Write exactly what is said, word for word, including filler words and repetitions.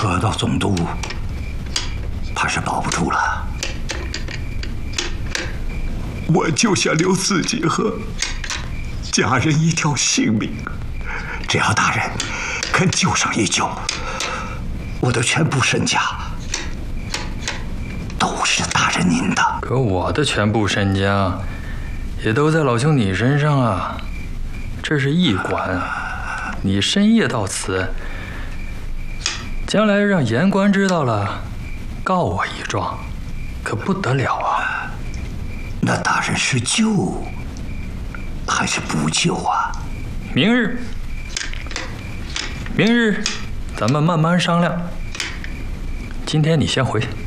说到总督，怕是保不住了。 我就想留自己和家人一条性命， 只要大人肯救上一救，我的全部身家都是大人您的。 可我的全部身家也都在老兄你身上啊！这是驿馆，你深夜到此，将来让言官知道了，告我一状，可不得了啊！ 那大人是救还是不救啊？ 明日，明日咱们慢慢商量。今天你先回去。